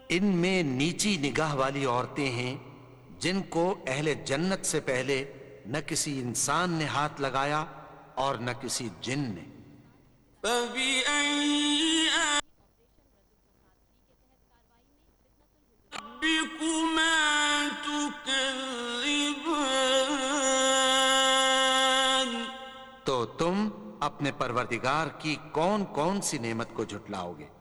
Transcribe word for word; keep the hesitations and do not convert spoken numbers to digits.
इनमें नीची निगाह वाली औरतें हैं जिनको अहले जन्नत से पहले न किसी इंसान ने हाथ लगाया और न किसी जिन ने। तो तुम अपने परवरदिगार की कौन कौन सी नेमत को झुटलाओगे?